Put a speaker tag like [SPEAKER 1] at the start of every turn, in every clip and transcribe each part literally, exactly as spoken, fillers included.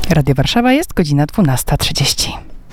[SPEAKER 1] Radio Warszawa, jest godzina dwunasta trzydzieści.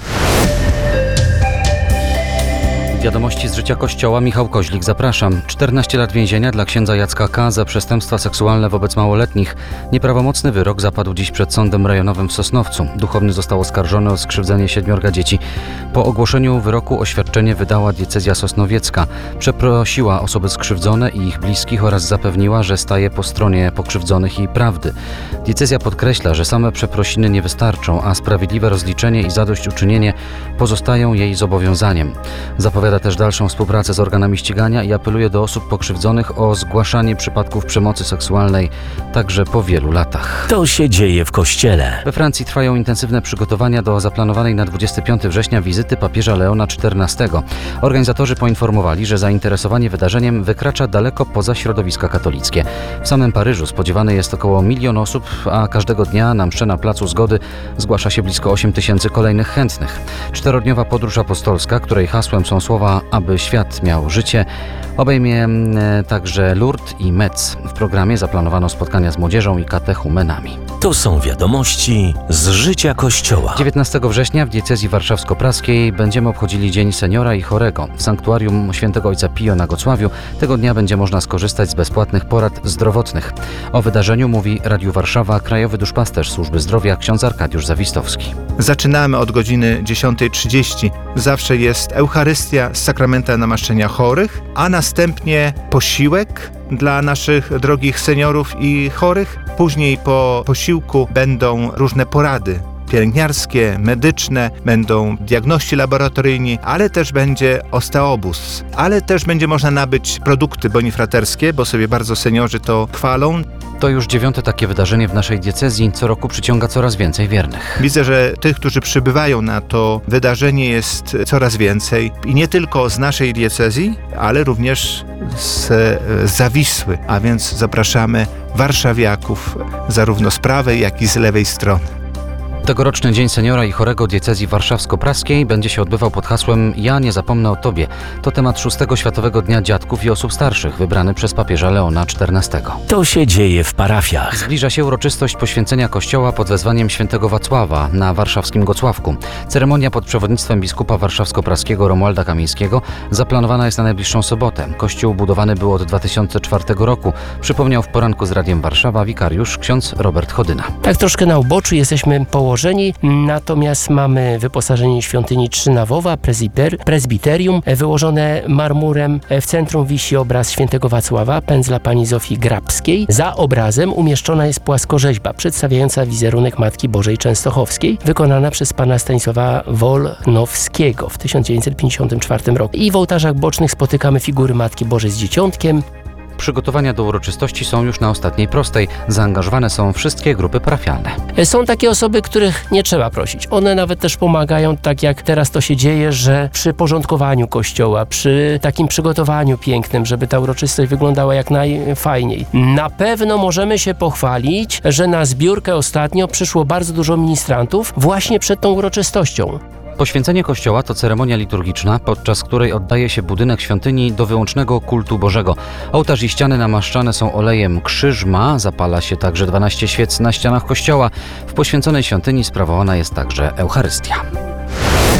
[SPEAKER 2] Wiadomości z życia Kościoła. Michał Koźlik, zapraszam. czternaście lat więzienia dla księdza Jacka K. za przestępstwa seksualne wobec małoletnich. Nieprawomocny wyrok zapadł dziś przed Sądem Rejonowym w Sosnowcu. Duchowny został oskarżony o skrzywdzenie siedmiorga dzieci. Po ogłoszeniu wyroku oświadczenie wydała diecezja sosnowiecka. Przeprosiła osoby skrzywdzone i ich bliskich oraz zapewniła, że staje po stronie pokrzywdzonych i prawdy. Diecezja podkreśla, że same przeprosiny nie wystarczą, a sprawiedliwe rozliczenie i zadośćuczynienie pozostają jej zobowiązaniem. Zapowiada też dalszą współpracę z organami ścigania i apeluje do osób pokrzywdzonych o zgłaszanie przypadków przemocy seksualnej także po wielu latach.
[SPEAKER 3] To się dzieje w Kościele.
[SPEAKER 2] We Francji trwają intensywne przygotowania do zaplanowanej na dwudziestego piątego września wizyty papieża Leona czternastego. Organizatorzy poinformowali, że zainteresowanie wydarzeniem wykracza daleko poza środowiska katolickie. W samym Paryżu spodziewane jest około milion osób, a każdego dnia na mszę na Placu Zgody zgłasza się blisko osiem tysięcy kolejnych chętnych. Czterodniowa podróż apostolska, której hasłem są słowa aby świat miał życie, obejmie także Lourdes i Metz. W programie zaplanowano spotkania z młodzieżą i katechumenami.
[SPEAKER 3] To są wiadomości z życia Kościoła.
[SPEAKER 2] dziewiętnastego września w diecezji warszawsko-praskiej będziemy obchodzili Dzień Seniora i Chorego. W sanktuarium Świętego Ojca Pio na Gocławiu tego dnia będzie można skorzystać z bezpłatnych porad zdrowotnych. O wydarzeniu mówi Radiu Warszawa krajowy duszpasterz Służby Zdrowia ksiądz Arkadiusz Zawistowski.
[SPEAKER 4] Zaczynamy od godziny dziesiątej trzydzieści. Zawsze jest Eucharystia z sakramentem namaszczenia chorych, a następnie posiłek dla naszych drogich seniorów i chorych. Później po posiłku będą różne porady pielęgniarskie, medyczne, będą diagności laboratoryjni, ale też będzie osteobus, ale też będzie można nabyć produkty bonifraterskie, bo sobie bardzo seniorzy to chwalą.
[SPEAKER 2] To już dziewiąte takie wydarzenie w naszej diecezji. Co roku przyciąga coraz więcej wiernych.
[SPEAKER 4] Widzę, że tych, którzy przybywają na to wydarzenie, jest coraz więcej. I nie tylko z naszej diecezji, ale również z, z Zawisły. A więc zapraszamy warszawiaków zarówno z prawej, jak i z lewej strony.
[SPEAKER 2] Tegoroczny Dzień Seniora i Chorego diecezji warszawsko-praskiej będzie się odbywał pod hasłem Ja nie zapomnę o Tobie. To temat szóstego Światowego Dnia Dziadków i Osób Starszych, wybrany przez papieża Leona czternastego.
[SPEAKER 3] To się dzieje w parafiach.
[SPEAKER 2] Zbliża się uroczystość poświęcenia kościoła pod wezwaniem świętego Wacława na warszawskim Gocławku. Ceremonia pod przewodnictwem biskupa warszawsko-praskiego Romualda Kamińskiego zaplanowana jest na najbliższą sobotę. Kościół budowany był od dwa tysiące czwartego roku, przypomniał w poranku z Radiem Warszawa wikariusz ksiądz Robert Chodyna.
[SPEAKER 5] Tak troszkę na uboczu jesteśmy położeni. Natomiast mamy wyposażenie świątyni trzynawowa, prezbiter, prezbiterium wyłożone marmurem. W centrum wisi obraz świętego Wacława, pędzla pani Zofii Grabskiej. Za obrazem umieszczona jest płaskorzeźba przedstawiająca wizerunek Matki Bożej Częstochowskiej, wykonana przez pana Stanisława Wolnowskiego w tysiąc dziewięćset pięćdziesiątym czwartym roku. I w ołtarzach bocznych spotykamy figury Matki Bożej z Dzieciątkiem.
[SPEAKER 2] Przygotowania do uroczystości są już na ostatniej prostej. Zaangażowane są wszystkie grupy parafialne.
[SPEAKER 5] Są takie osoby, których nie trzeba prosić. One nawet też pomagają, tak jak teraz to się dzieje, że przy porządkowaniu kościoła, przy takim przygotowaniu pięknym, żeby ta uroczystość wyglądała jak najfajniej. Na pewno możemy się pochwalić, że na zbiórkę ostatnio przyszło bardzo dużo ministrantów właśnie przed tą uroczystością.
[SPEAKER 2] Poświęcenie kościoła to ceremonia liturgiczna, podczas której oddaje się budynek świątyni do wyłącznego kultu Bożego. Ołtarz i ściany namaszczane są olejem krzyżma, zapala się także dwanaście świec na ścianach kościoła. W poświęconej świątyni sprawowana jest także Eucharystia.